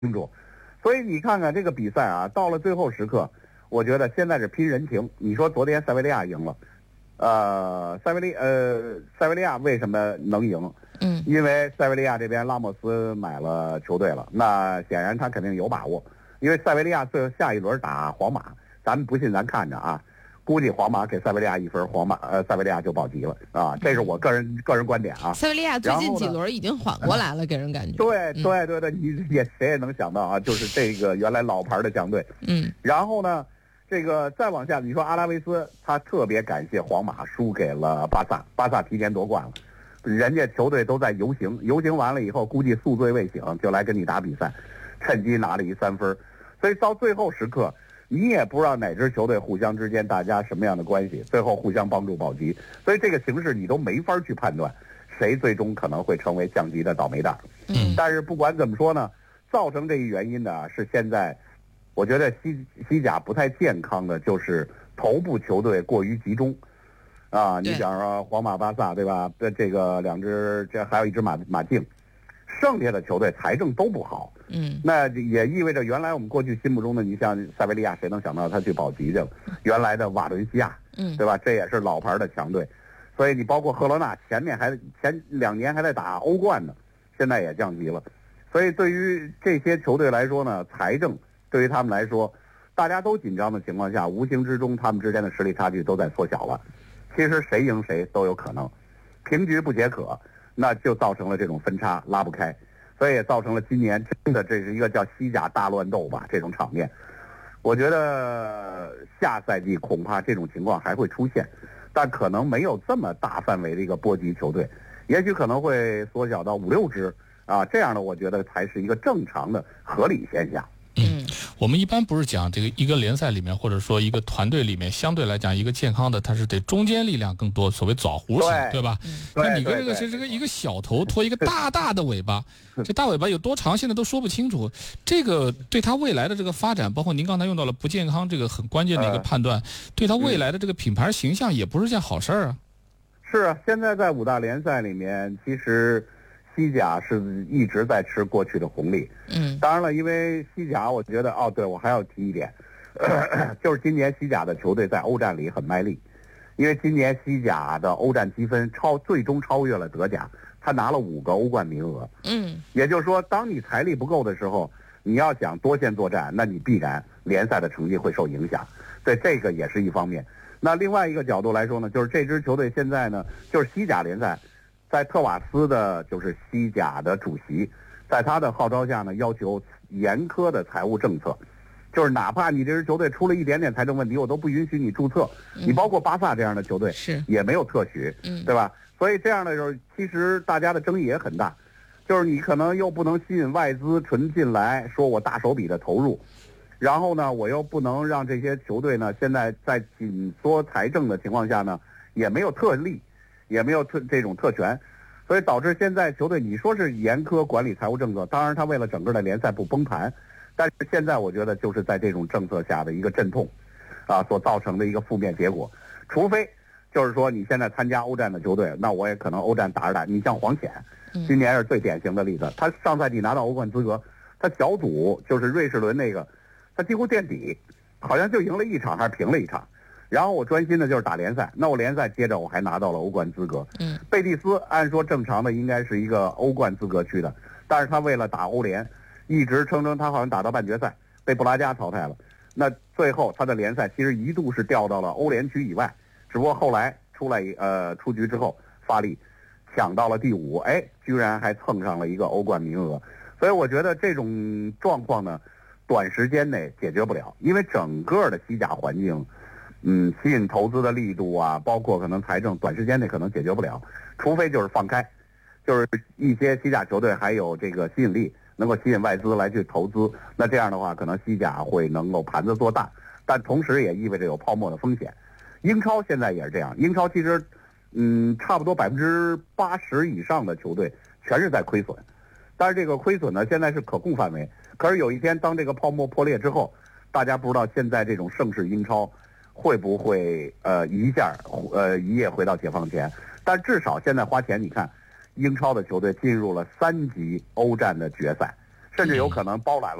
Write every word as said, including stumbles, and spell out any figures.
清楚。所以你看看这个比赛啊，到了最后时刻，我觉得现在是拼人情。你说昨天塞维利亚赢了，呃，塞维利呃塞维利亚为什么能赢？ 嗯， 因为塞维利亚这边拉莫斯买了球队了，那显然他肯定有把握。因为塞维利亚最后下一轮打皇马，咱们不信咱看着啊，估计皇马给塞维利亚一分，皇马呃塞维利亚就保级了啊，这是我个人个人观点啊。 塞维利亚最近几轮已经缓过来了，给人感觉。 对对对对，你也谁也能想到啊，就是这个原来老牌的强队。 嗯， 然后呢，这个再往下，你说阿拉维斯，他特别感谢皇马输给了巴萨，巴萨提前夺冠了，人家球队都在游行，游行完了以后，估计宿醉未醒，就来跟你打比赛，趁机拿了一三分。所以到最后时刻，你也不知道哪支球队互相之间大家什么样的关系，最后互相帮助保级。所以这个形势你都没法去判断，谁最终可能会成为降级的倒霉蛋。 嗯， 但是不管怎么说呢，造成这一原因呢，是现在我觉得西西甲不太健康的，就是头部球队过于集中。啊，你想说皇马、巴萨对吧？这这个两支，这还有一支马马竞，剩下的球队财政都不好。 嗯， 那也意味着原来我们过去心目中的，你像塞维利亚，谁能想到他去保级去了？原来的瓦伦西亚， 嗯， 对吧？这也是老牌的强队，所以你包括赫罗纳，前面还前两年还在打欧冠呢，现在也降级了。所以对于这些球队来说呢，财政对于他们来说，大家都紧张的情况下，无形之中他们之间的实力差距都在缩小了。其实谁赢谁都有可能，平局不解渴，那就造成了这种分差拉不开。所以也造成了今年真的这是一个叫西甲大乱斗吧，这种场面。我觉得下赛季恐怕这种情况还会出现，但可能没有这么大范围的一个波及球队，也许可能会缩小到五六支啊，这样的我觉得才是一个正常的合理现象。 嗯，我们一般不是讲这个一个联赛里面，或者说一个团队里面，相对来讲一个健康的，它是得中间力量更多，所谓枣核型， 对, 对吧？那你跟这个是这个一个小头拖一个大大的尾巴，这大尾巴有多长，现在都说不清楚。这个对他未来的这个发展，包括您刚才用到了不健康这个很关键的一个判断，对他未来的这个品牌形象也不是件好事儿啊。 是啊，现在在五大联赛里面，其实西甲是一直在吃过去的红利。 嗯， 当然了，因为西甲，我觉得哦，对，我还要提一点，呃、就是今年西甲的球队在欧战里很卖力，因为今年西甲的欧战积分超最终超越了德甲，他拿了五个欧冠名额。 嗯， 也就是说，当你财力不够的时候，你要想多线作战，那你必然联赛的成绩会受影响。对，这个也是一方面。那另外一个角度来说呢，就是这支球队现在呢，就是西甲联赛。在特瓦斯的就是西甲的主席，在他的号召下呢，要求严苛的财务政策，就是哪怕你这支球队出了一点点财政问题，我都不允许你注册。你包括巴萨这样的球队是也没有特许，对吧？所以这样的时候，其实大家的争议也很大，就是你可能又不能吸引外资纯进来，说我大手笔的投入，然后呢，我又不能让这些球队呢，现在在紧缩财政的情况下呢，也没有特例。也没有特这种特权，所以导致现在球队你说是严苛管理财务政策，当然他为了整个的联赛不崩盘，但是现在我觉得就是在这种政策下的一个阵痛，啊所造成的一个负面结果。除非就是说你现在参加欧战的球队，那我也可能欧战打着打，你像黄潜，今年是最典型的例子，他上赛季拿到欧冠资格，他小组就是瑞士轮那个，他几乎垫底，好像就赢了一场还是平了一场。然后我专心的就是打联赛，那我联赛接着我还拿到了欧冠资格。 嗯， 贝蒂斯按说正常的应该是一个欧冠资格区的，但是他为了打欧联，一直撑撑他好像打到半决赛，被布拉加淘汰了。那最后他的联赛其实一度是掉到了欧联区以外，只不过后来出来呃出局之后发力，抢到了第五，哎，居然还蹭上了一个欧冠名额。所以我觉得这种状况呢，短时间内解决不了，因为整个的西甲环境。嗯，吸引投资的力度啊，包括可能财政，短时间内可能解决不了，除非就是放开，就是一些西甲球队还有这个吸引力，能够吸引外资来去投资，那这样的话，可能西甲会能够盘子做大，但同时也意味着有泡沫的风险。英超现在也是这样，英超其实，嗯，差不多百分之八十以上的球队全是在亏损，但是这个亏损呢，现在是可控范围。可是有一天，当这个泡沫破裂之后，大家不知道现在这种盛世英超。会不会呃一下呃一夜回到解放前？但至少现在花钱，你看，英超的球队进入了三级欧战的决赛， 甚至有可能包揽了